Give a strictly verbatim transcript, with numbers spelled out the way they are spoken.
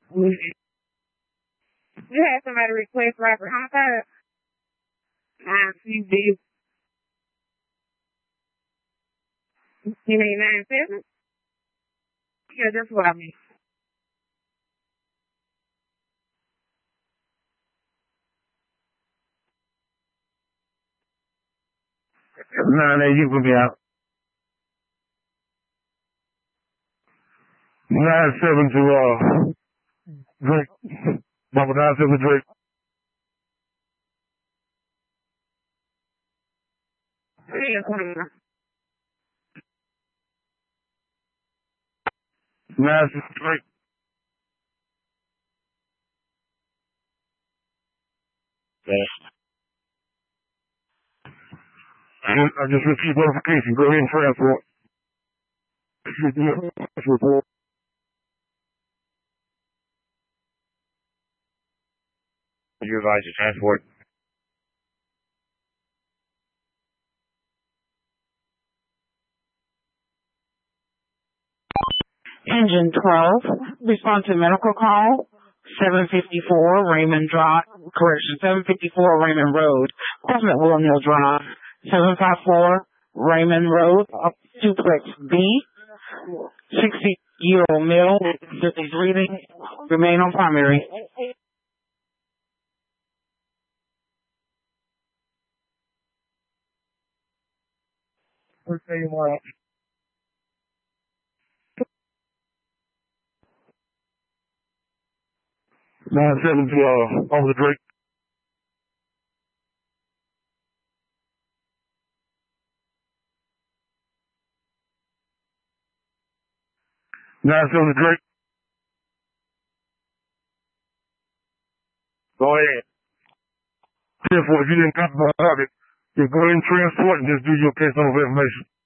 You had somebody request rapper hot dog. Nine C D. You mean nine seven? Yeah, that's what I mean. Nine eight, you can be out. Nine seven to uh Drake. Number nine seven Drake. Nine six Drake. I just, I just received notification. Go ahead and transport. Report. You advise to transport. Engine twelve, respond to medical call, seven fifty-four Raymond Drive, correction, seven fifty-four Raymond Road, President Will Neal Drive, seven fifty-four Raymond Road, duplex B, sixty-year-old male, fifties reading, remain on primary. Let's say you want. Nine seven to uh over the Drake. Nine seven to Drake. Go ahead. Therefore, if you didn't copy my habit, just go ahead and transport and just do your case number information.